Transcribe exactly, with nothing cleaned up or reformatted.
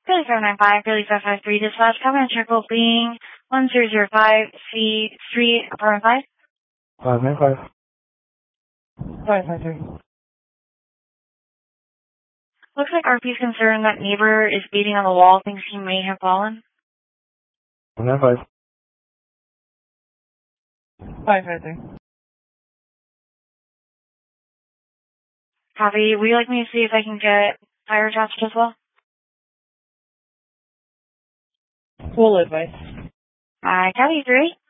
Philly five nine five, Philly five five three, dispatch, common circle being one zero zero five C Street, apartment five. five nine five. five nine three. Looks like R P is concerned that neighbor is beating on the wall, thinks he may have fallen. five nine five. five nine three. Copy. Would you like me to see if I can get fire attached as well? Full advice. Uh, copy three.